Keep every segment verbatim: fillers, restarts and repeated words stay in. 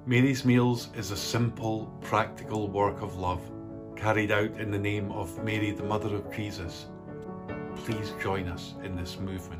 Mary's Meals is a simple, practical work of love carried out in the name of Mary, the Mother of Jesus. Please join us in this movement.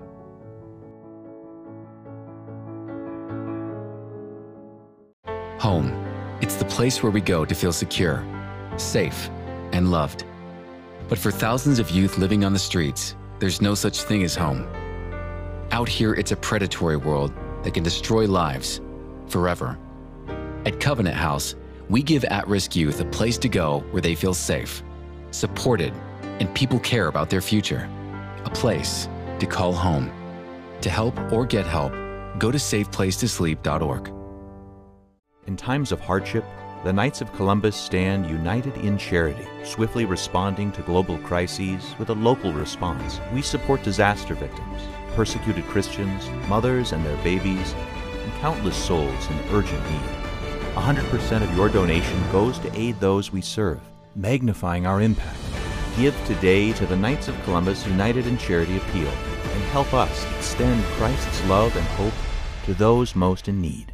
Home. It's the place where we go to feel secure, safe, and loved. But for thousands of youth living on the streets, there's no such thing as home. Out here, it's a predatory world that can destroy lives forever. At Covenant House, we give at-risk youth a place to go where they feel safe, supported, and people care about their future. A place to call home. To help or get help, go to safe place to sleep dot org. In times of hardship, the Knights of Columbus stand united in charity, swiftly responding to global crises with a local response. We support disaster victims, persecuted Christians, mothers and their babies, and countless souls in urgent need. one hundred percent of your donation goes to aid those we serve, magnifying our impact. Give today to the Knights of Columbus United in Charity Appeal and help us extend Christ's love and hope to those most in need.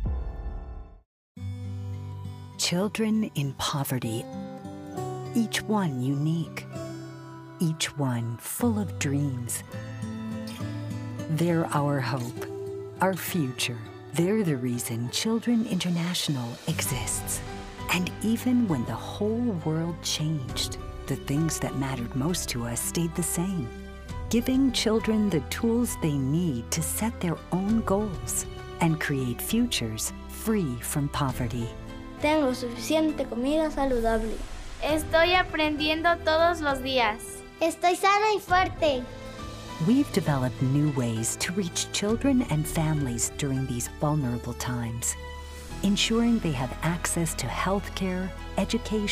Children in poverty, each one unique, each one full of dreams. They're our hope, our future. They're the reason Children International exists. And even when the whole world changed, the things that mattered most to us stayed the same. Giving children the tools they need to set their own goals and create futures free from poverty. Tengo suficiente comida saludable. Estoy aprendiendo todos los días. Estoy sana y fuerte. We've developed new ways to reach children and families during these vulnerable times, ensuring they have access to health care, education,